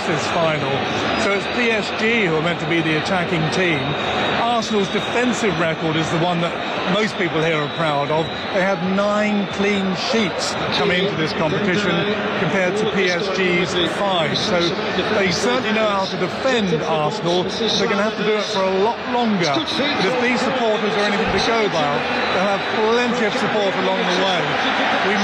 this final. So it's PSG who are meant to be the attacking team. Arsenal's defensive record is the one that most people here are proud of. They had 9 clean sheets coming into this competition compared to PSG's 5. So they certainly know how to defend Arsenal. They're going to have to do it for a lot longer. But if these supporters are anything to go by, they'll have plenty of support along the way. We